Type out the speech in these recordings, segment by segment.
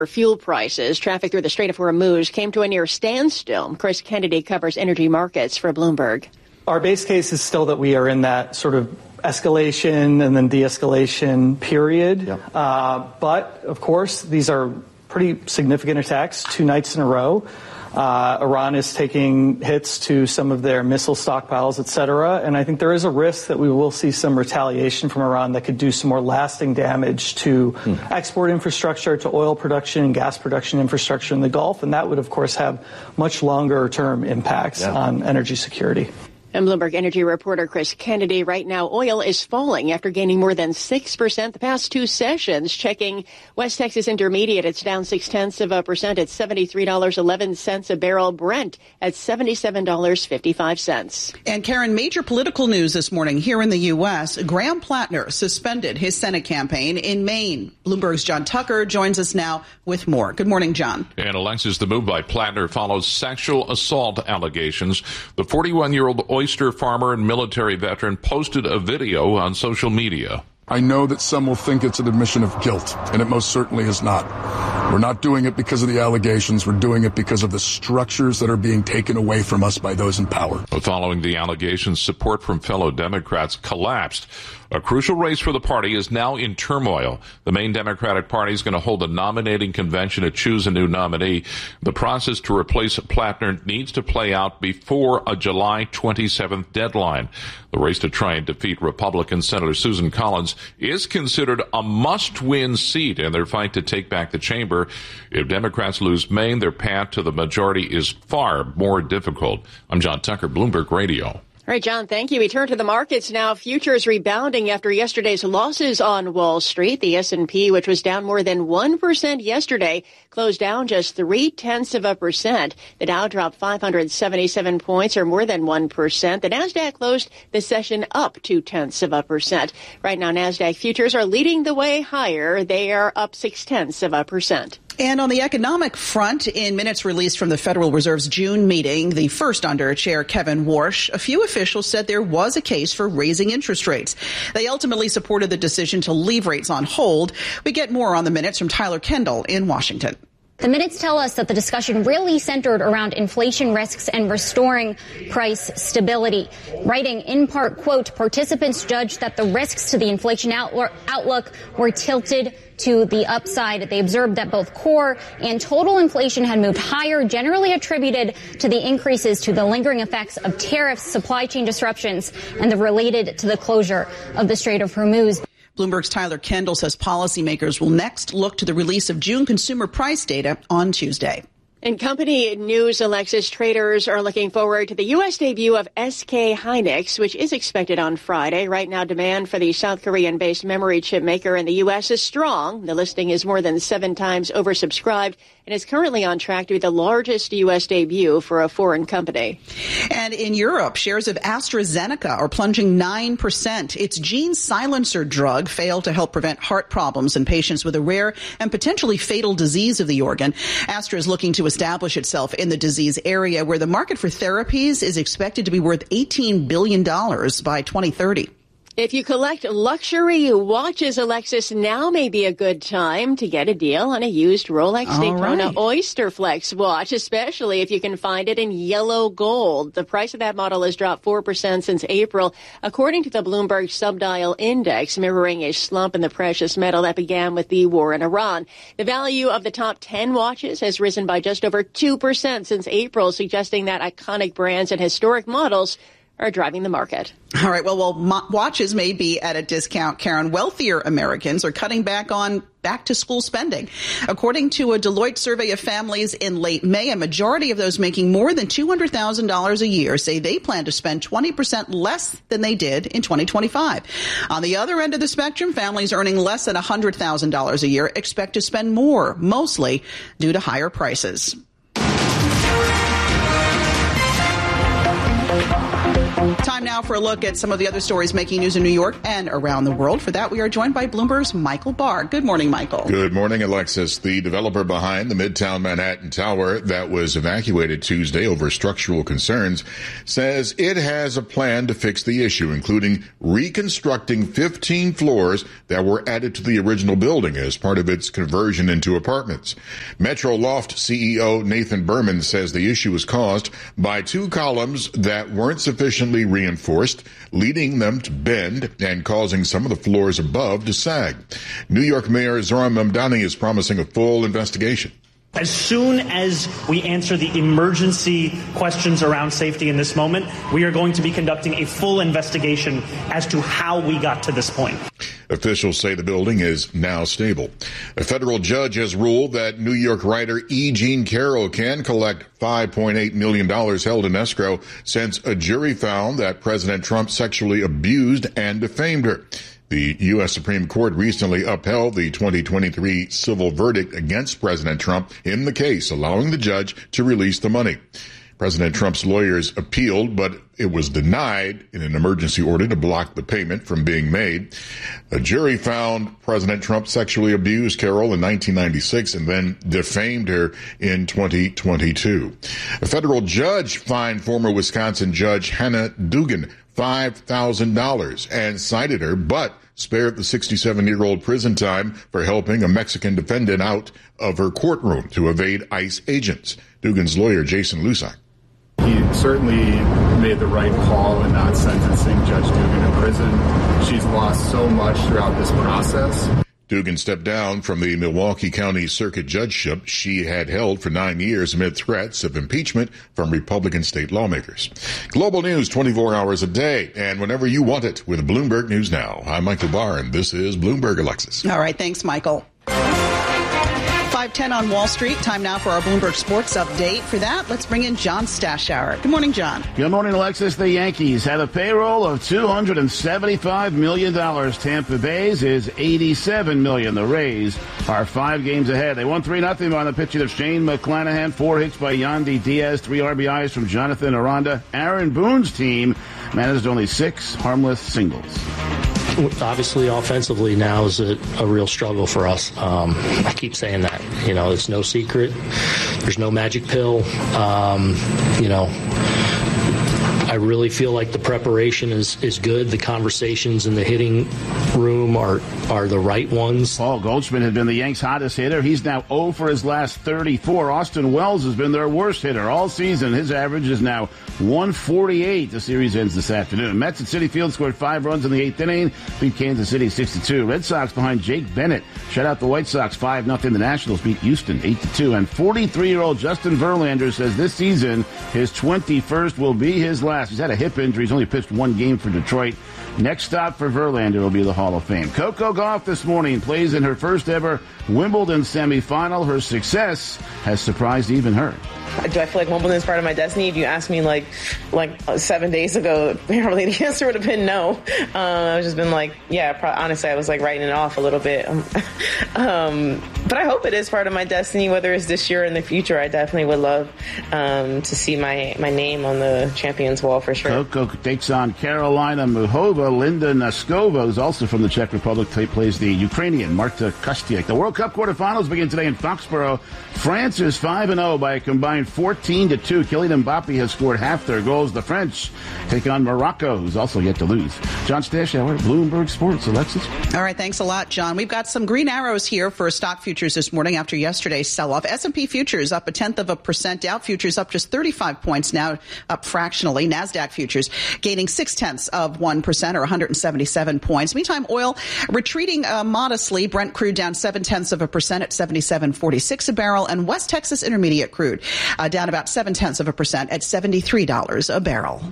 fuel prices. Traffic through the Strait of Hormuz came to a near standstill. Chris Kennedy covers energy markets for Bloomberg. Our base case is still that we are in that sort of escalation and then de-escalation period. Yep. But, of course, these are pretty significant attacks 2 nights in a row. Iran is taking hits to some of their missile stockpiles, et cetera. And I think there is a risk that we will see some retaliation from Iran that could do some more lasting damage to export infrastructure, to oil production and gas production infrastructure in the Gulf. And that would, of course, have much longer term impacts on energy security. And Bloomberg energy reporter Chris Kennedy. Right now, oil is falling after gaining more than 6% the past 2 sessions. Checking West Texas Intermediate, it's down 0.6%. It's $73.11 a barrel. Brent at $77.55. And Karen, major political news this morning here in the U.S. Graham Plattner suspended his Senate campaign in Maine. Bloomberg's John Tucker joins us now with more. Good morning, John. And Alexis, the move by Plattner follows sexual assault allegations. The 41-year-old oyster farmer and military veteran posted a video on social media. I know that some will think it's an admission of guilt, and it most certainly is not. We're not doing it because of the allegations. We're doing it because of the structures that are being taken away from us by those in power. But following the allegations, support from fellow Democrats collapsed. A crucial race for the party is now in turmoil. The main Democratic Party is going to hold a nominating convention to choose a new nominee. The process to replace Plattner needs to play out before a July 27th deadline. The race to try and defeat Republican Senator Susan Collins is considered a must-win seat in their fight to take back the chamber. If Democrats lose Maine, their path to the majority is far more difficult. I'm John Tucker, Bloomberg Radio. All right, John, thank you. We turn to the markets now. Futures rebounding after yesterday's losses on Wall Street. The S&P, which was down more than 1% yesterday, closed down just 0.3%. The Dow dropped 577 points, or more than 1%. The Nasdaq closed the session up 0.2%. Right now, Nasdaq futures are leading the way higher. They are up 0.6%. And on the economic front, in minutes released from the Federal Reserve's June meeting, the first under Chair Kevin Warsh, a few officials said there was a case for raising interest rates. They ultimately supported the decision to leave rates on hold. We get more on the minutes from Tyler Kendall in Washington. The minutes tell us that the discussion really centered around inflation risks and restoring price stability. Writing in part, quote, participants judged that the risks to the inflation outlook were tilted to the upside. They observed that both core and total inflation had moved higher, generally attributed to the increases to the lingering effects of tariffs, supply chain disruptions, and the related to the closure of the Strait of Hormuz. Bloomberg's Tyler Kendall says policymakers will next look to the release of June consumer price data on Tuesday. In company news, Alexis, traders are looking forward to the U.S. debut of SK Hynix, which is expected on Friday. Right now, demand for the South Korean-based memory chip maker in the U.S. is strong. The listing is more than 7 times oversubscribed and is currently on track to be the largest U.S. debut for a foreign company. And in Europe, shares of AstraZeneca are plunging 9%. Its gene silencer drug failed to help prevent heart problems in patients with a rare and potentially fatal disease of the organ. Astra is looking to establish itself in the disease area where the market for therapies is expected to be worth $18 billion by 2030. If you collect luxury watches, Alexis, now may be a good time to get a deal on a used Rolex Daytona Oyster Flex watch, especially if you can find it in yellow gold. The price of that model has dropped 4% since April, according to the Bloomberg Subdial Index, mirroring a slump in the precious metal that began with the war in Iran. The value of the top 10 watches has risen by just over 2% since April, suggesting that iconic brands and historic models are driving the market. All right. Well, watches may be at a discount, Karen. Wealthier Americans are cutting back on back-to-school spending. According to a Deloitte survey of families in late May, a majority of those making more than $200,000 a year say they plan to spend 20% less than they did in 2025. On the other end of the spectrum, families earning less than $100,000 a year expect to spend more, mostly due to higher prices. Time now for a look at some of the other stories making news in New York and around the world. For that, we are joined by Bloomberg's Michael Barr. Good morning, Michael. Good morning, Alexis. The developer behind the Midtown Manhattan Tower that was evacuated Tuesday over structural concerns says it has a plan to fix the issue, including reconstructing 15 floors that were added to the original building as part of its conversion into apartments. Metro Loft CEO Nathan Berman says the issue was caused by two columns that weren't sufficiently reinforced, leading them to bend and causing some of the floors above to sag. New York Mayor Zohran Mamdani is promising a full investigation. As soon as we answer the emergency questions around safety in this moment, we are going to be conducting a full investigation as to how we got to this point. Officials say the building is now stable. A federal judge has ruled that New York writer E. Jean Carroll can collect $5.8 million held in escrow since a jury found that President Trump sexually abused and defamed her. The U.S. Supreme Court recently upheld the 2023 civil verdict against President Trump in the case, allowing the judge to release the money. President Trump's lawyers appealed, but it was denied in an emergency order to block the payment from being made. A jury found President Trump sexually abused Carroll in 1996 and then defamed her in 2022. A federal judge fined former Wisconsin Judge Hannah Dugan $5,000 and cited her, but spared the 67-year-old prison time for helping a Mexican defendant out of her courtroom to evade ICE agents. Dugan's lawyer, Jason Lusak. He certainly made the right call in not sentencing Judge Dugan in prison. She's lost so much throughout this process. Dugan stepped down from the Milwaukee County Circuit judgeship she had held for 9 years amid threats of impeachment from Republican state lawmakers. Global news 24 hours a day and whenever you want it with Bloomberg News Now. I'm Michael Barr, and this is Bloomberg, Alexis. All right. Thanks, Michael. 5:10 on Wall Street. Time now for our Bloomberg Sports Update. For that, let's bring in John Stashower. Good morning, John. Good morning, Alexis. The Yankees had a payroll of $275 million. Tampa Bay's is $87 million. The Rays are 5 games ahead. They won 3-0 on the pitching of Shane McClanahan. 4 hits by Yandy Diaz. 3 RBIs from Jonathan Aranda. Aaron Boone's team managed only 6 harmless singles. Obviously, offensively now is a real struggle for us. I keep saying that. You know, it's no secret. There's no magic pill. I really feel like the preparation is good. The conversations in the hitting room are the right ones. Paul Goldschmidt has been the Yanks' hottest hitter. He's now 0 for his last 34. Austin Wells has been their worst hitter all season. His average is now 148. The series ends this afternoon. Mets at Citi Field scored 5 runs in the 8th inning, beat Kansas City 6-2. Red Sox behind Jake Bennett shut out the White Sox 5-0. The Nationals beat Houston 8-2. And 43-year-old Justin Verlander says this season his 21st will be his last. He's had a hip injury. He's only pitched 1 game for Detroit. Next stop for Verlander will be the Hall of Fame. Coco Gauff this morning plays in her first ever Wimbledon semifinal. Her success has surprised even her. Do I feel like Wimbledon is part of my destiny? If you asked me like 7 days ago, apparently the answer would have been no. I've just been like, yeah, honestly, I was like writing it off a little bit. But I hope it is part of my destiny, whether it's this year or in the future. I definitely would love to see my name on the Champions Wall for sure. Coco takes on Carolina Muhova. Linda Naskova, who's also from the Czech Republic, plays the Ukrainian Marta Kostyuk. The World Cup quarterfinals begin today in Foxborough. France is 5-0 by a combined 14-2. Kylian Mbappe has scored half their goals. The French take on Morocco, who's also yet to lose. John Stashower, Bloomberg Sports. Alexis? All right, thanks a lot, John. We've got some green arrows here for stock futures this morning after yesterday's sell-off. S&P futures up 0.1%. Dow futures up just 35 points, now up fractionally. NASDAQ futures gaining 0.6%, or 177 points. Meantime, oil retreating modestly. Brent crude down 0.7% at 77.46 a barrel, and West Texas Intermediate crude down about 0.7% at $73 a barrel.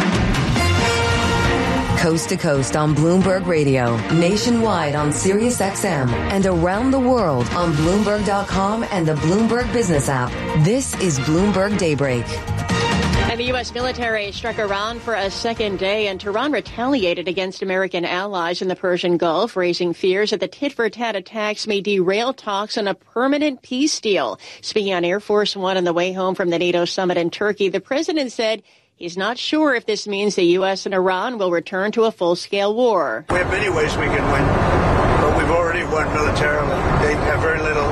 Coast to coast on Bloomberg Radio, nationwide on Sirius XM, and around the world on Bloomberg.com and the Bloomberg Business app. This is Bloomberg Daybreak. And the U.S. military struck Iran for a second day, and Tehran retaliated against American allies in the Persian Gulf, raising fears that the tit-for-tat attacks may derail talks on a permanent peace deal. Speaking on Air Force One on the way home from the NATO summit in Turkey, the president said He's not sure if this means the U.S. and Iran will return to a full-scale war. We have many ways we can win, but we've already won militarily. They have very little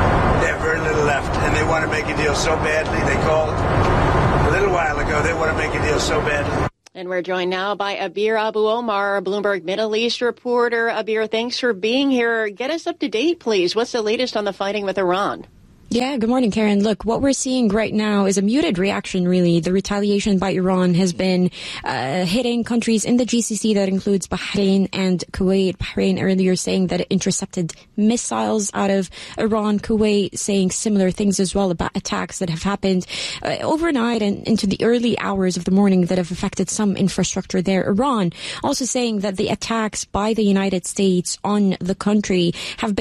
left, and they want to make a deal so badly. They called a little while ago. They want to make a deal so badly. And we're joined now by Abir Abu Omar, a Bloomberg Middle East reporter. Abir, thanks for being here. Get us up to date, please. What's the latest on the fighting with Iran? Yeah, good morning, Karen. Look, what we're seeing right now is a muted reaction, really. The retaliation by Iran has been hitting countries in the GCC. That includes Bahrain and Kuwait. Bahrain earlier saying that it intercepted missiles out of Iran. Kuwait saying similar things as well about attacks that have happened overnight and into the early hours of the morning that have affected some infrastructure there. Iran also saying that the attacks by the United States on the country have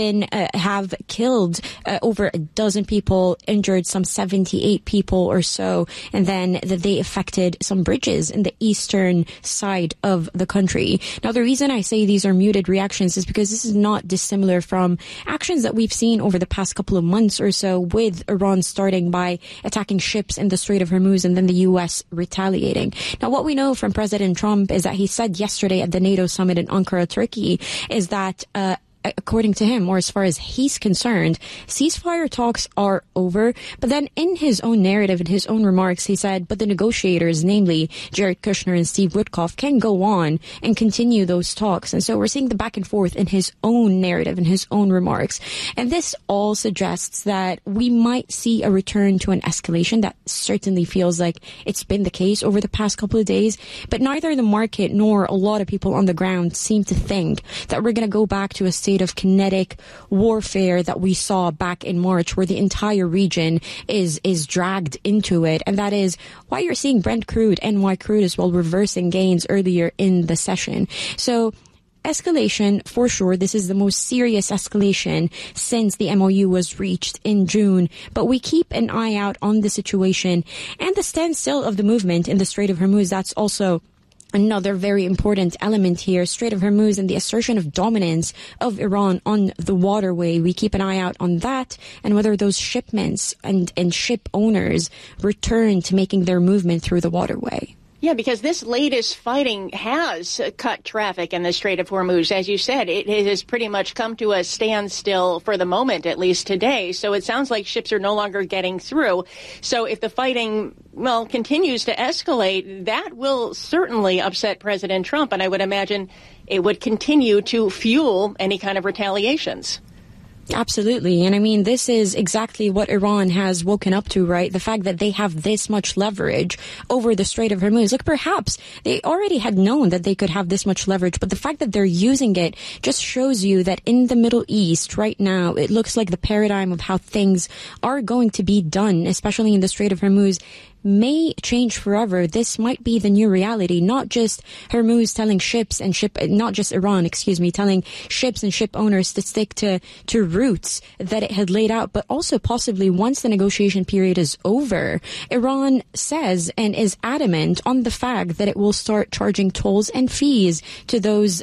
killed over a dozen people, injured some 78 people or so, and then that they affected some bridges in the eastern side of the country. Now, the reason I say these are muted reactions is because this is not dissimilar from actions that we've seen over the past couple of months or so, with Iran starting by attacking ships in the Strait of Hormuz and then the U.S. retaliating. Now, what we know from President Trump is that he said yesterday at the NATO summit in Ankara, Turkey, is that according to him, or as far as he's concerned, ceasefire talks are over. But then in his own narrative, in his own remarks, he said, but the negotiators, namely Jared Kushner and Steve Witkoff, can go on and continue those talks. And so we're seeing the back and forth in his own narrative, in his own remarks. And this all suggests that we might see a return to an escalation. That certainly feels like it's been the case over the past couple of days. But neither the market nor a lot of people on the ground seem to think that we're going to go back to a state of kinetic warfare that we saw back in March, where the entire region is dragged into it. And that is why you're seeing Brent crude and why crude as well reversing gains earlier in the session. So escalation, for sure. This is the most serious escalation since the MOU was reached in June. But we keep an eye out on the situation and the standstill of the movement in the Strait of Hormuz. That's also another very important element here. Strait of Hormuz and the assertion of dominance of Iran on the waterway. We keep an eye out on that and whether those shipments and ship owners return to making their movement through the waterway. Yeah, because this latest fighting has cut traffic in the Strait of Hormuz. As you said, it has pretty much come to a standstill for the moment, at least today. So it sounds like ships are no longer getting through. So if the fighting, continues to escalate, that will certainly upset President Trump. And I would imagine it would continue to fuel any kind of retaliations. Absolutely. And I mean, this is exactly what Iran has woken up to, right? The fact that they have this much leverage over the Strait of Hormuz. Look, perhaps they already had known that they could have this much leverage, but the fact that they're using it just shows you that in the Middle East right now, it looks like the paradigm of how things are going to be done, especially in the Strait of Hormuz, may change forever. This might be the new reality, not just Hormuz telling ships and not just Iran, telling ships and ship owners to stick to routes that it had laid out, but also possibly once the negotiation period is over, Iran says and is adamant on the fact that it will start charging tolls and fees to those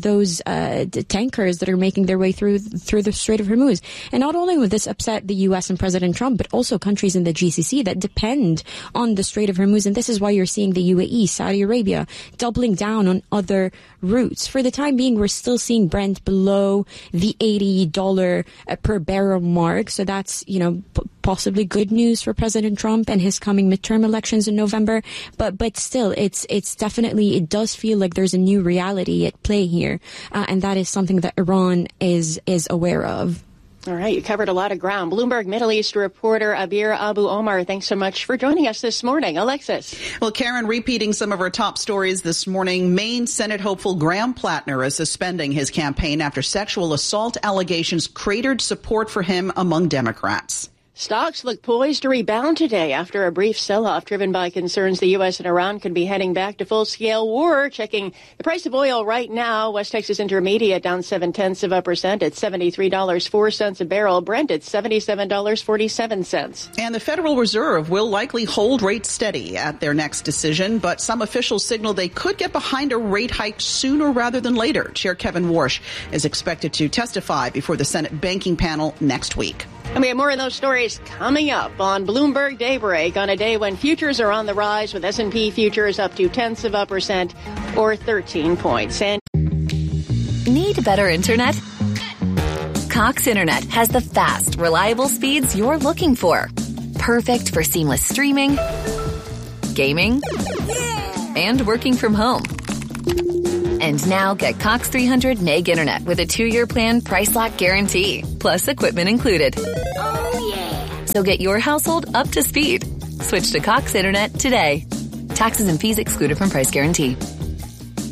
tankers that are making their way through the Strait of Hormuz. And not only would this upset the U.S. and President Trump, but also countries in the GCC that depend on the Strait of Hormuz. And this is why you're seeing the UAE, Saudi Arabia, doubling down on other routes. For the time being, we're still seeing Brent below the $80 per barrel mark. So that's, possibly good news for President Trump and his coming midterm elections in November. But still, it's definitely, it does feel like there's a new reality at play here. And that is something that Iran is aware of. All right, you covered a lot of ground. Bloomberg Middle East reporter Abir Abu Omar, thanks so much for joining us this morning. Alexis. Well, Karen, repeating some of our top stories this morning, Maine Senate hopeful Graham Plattner is suspending his campaign after sexual assault allegations cratered support for him among Democrats. Stocks look poised to rebound today after a brief sell-off driven by concerns the U.S. and Iran could be heading back to full-scale war. Checking the price of oil right now, West Texas Intermediate down 0.7% at $73.04 a barrel. Brent at $77.47. And the Federal Reserve will likely hold rates steady at their next decision, but some officials signal they could get behind a rate hike sooner rather than later. Chair Kevin Warsh is expected to testify before the Senate banking panel next week. And we have more of those stories coming up on Bloomberg Daybreak on a day when futures are on the rise, with S&P futures up 0.2% or 13 points. And need better internet? Cox Internet has the fast, reliable speeds you're looking for. Perfect for seamless streaming, gaming, and working from home. And now get Cox 300 meg internet with a 2-year plan, price lock guarantee, plus equipment included. Oh, yeah. So get your household up to speed. Switch to Cox Internet today. Taxes and fees excluded from price guarantee.